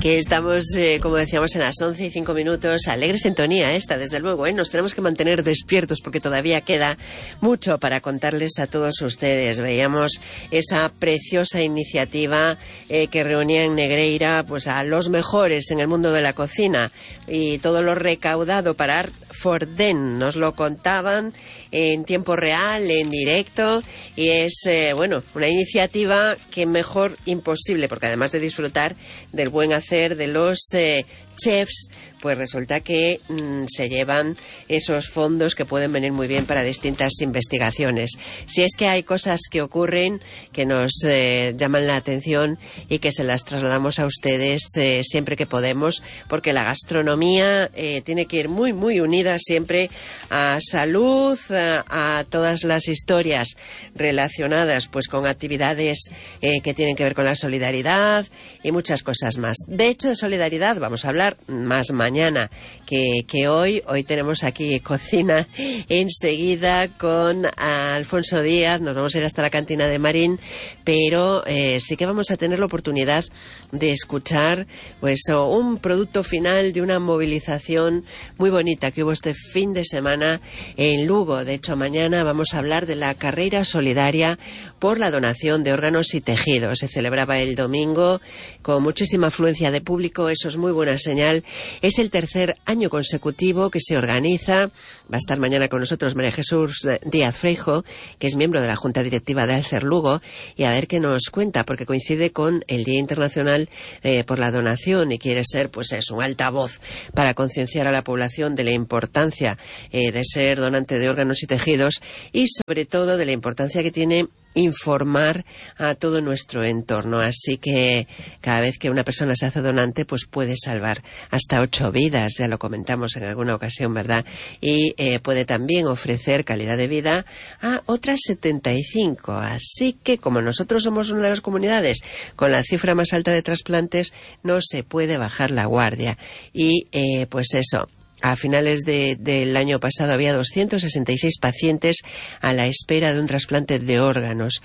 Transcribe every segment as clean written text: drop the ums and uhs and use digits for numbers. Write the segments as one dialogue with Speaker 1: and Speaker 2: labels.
Speaker 1: Que estamos, como decíamos, en las 11:05, alegre sintonía esta, desde luego, Nos tenemos que mantener despiertos porque todavía queda mucho para contarles a todos ustedes. Veíamos esa preciosa iniciativa que reunía en Negreira pues a los mejores en el mundo de la cocina, y todo lo recaudado para Art for Them nos lo contaban en tiempo real, en directo, y es, una iniciativa que mejor imposible, porque además de disfrutar del buen hacer de los chefs, pues resulta que se llevan esos fondos que pueden venir muy bien para distintas investigaciones. Si es que hay cosas que ocurren que nos llaman la atención y que se las trasladamos a ustedes siempre que podemos, porque la gastronomía tiene que ir muy, muy unida siempre a salud, a todas las historias relacionadas pues con actividades que tienen que ver con la solidaridad y muchas cosas más. De hecho, de solidaridad vamos a hablar más mañana que hoy. Hoy tenemos aquí cocina enseguida con Alfonso Díaz. Nos vamos a ir hasta la cantina de Marín, pero sí que vamos a tener la oportunidad de escuchar pues un producto final de una movilización muy bonita que hubo este fin de semana en Lugo. De hecho, mañana vamos a hablar de la carrera solidaria por la donación de órganos y tejidos. Se celebraba el domingo con muchísima afluencia de público. Eso es muy buena señal. Es el tercer año consecutivo que se organiza. Va a estar mañana con nosotros María Jesús Díaz Freijo, que es miembro de la Junta Directiva de Alcer Lugo, y a ver qué nos cuenta, porque coincide con el Día Internacional por la Donación, y quiere ser pues un altavoz para concienciar a la población de la importancia de ser donante de órganos y tejidos, y sobre todo de la importancia que tiene informar a todo nuestro entorno. Así que cada vez que una persona se hace donante, pues puede salvar hasta 8 vidas, ya lo comentamos en alguna ocasión, ¿verdad? Y puede también ofrecer calidad de vida a otras 75. Así que, como nosotros somos una de las comunidades con la cifra más alta de trasplantes, no se puede bajar la guardia. Y pues eso. A finales del año pasado había 266 pacientes a la espera de un trasplante de órganos,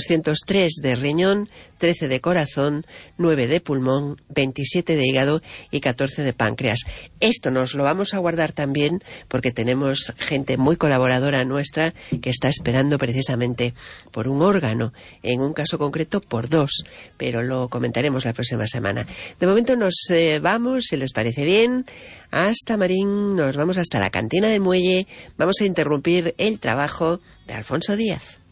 Speaker 1: 203 de riñón, 13 de corazón, 9 de pulmón, 27 de hígado y 14 de páncreas. Esto nos lo vamos a guardar también porque tenemos gente muy colaboradora nuestra que está esperando precisamente por un órgano, en un caso concreto por 2, pero lo comentaremos la próxima semana. De momento nos vamos, si les parece bien, hasta Marín, nos vamos hasta la cantina del muelle. Vamos a interrumpir el trabajo de Alfonso Díaz.